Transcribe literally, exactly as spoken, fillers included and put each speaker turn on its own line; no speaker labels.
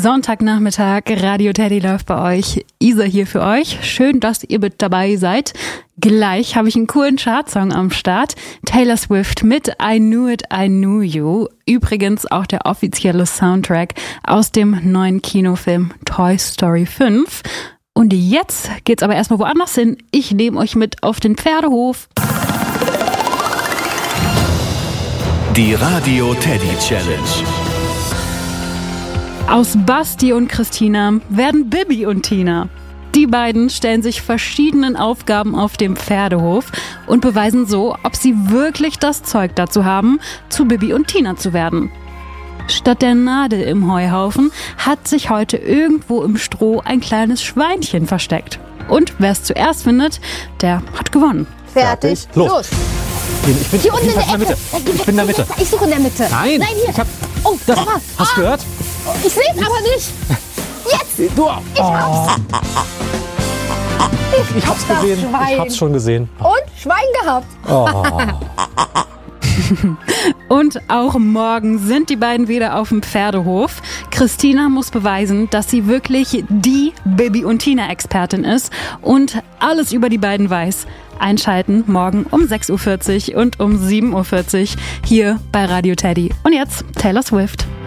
Sonntagnachmittag, Radio Teddy läuft bei euch. Isa hier für euch. Schön, dass ihr mit dabei seid. Gleich habe ich einen coolen Chartsong am Start. Taylor Swift mit I Knew It, I Knew You. Übrigens auch der offizielle Soundtrack aus dem neuen Kinofilm Toy Story fünf. Und jetzt geht's aber erstmal woanders hin. Ich nehme euch mit auf den Pferdehof.
Die Radio Teddy Challenge.
Aus Basti und Christina werden Bibi und Tina. Die beiden stellen sich verschiedenen Aufgaben auf dem Pferdehof und beweisen so, ob sie wirklich das Zeug dazu haben, zu Bibi und Tina zu werden. Statt der Nadel im Heuhaufen hat sich heute irgendwo im Stroh ein kleines Schweinchen versteckt. Und wer es zuerst findet, der hat gewonnen.
Fertig,
los!
los.
Ich bin
Hier unten in der
in der
Ecke.
Mitte. Ich bin in der Mitte.
Ich suche in der Mitte.
Nein,
Nein, hier.
ich hab,
Oh,
das,
da war.
hast du gehört?
Ich sehe es aber nicht. Jetzt.
Du,
Ich hab's.
ich, ich hab's
das
gesehen.
Schwein.
Ich hab's schon gesehen.
Und Schwein gehabt.
Oh.
Und auch morgen sind die beiden wieder auf dem Pferdehof. Christina muss beweisen, dass sie wirklich die Bibi und Tina-Expertin ist und alles über die beiden weiß. Einschalten morgen um sechs Uhr vierzig und um sieben Uhr vierzig hier bei Radio Teddy. Und jetzt Taylor Swift.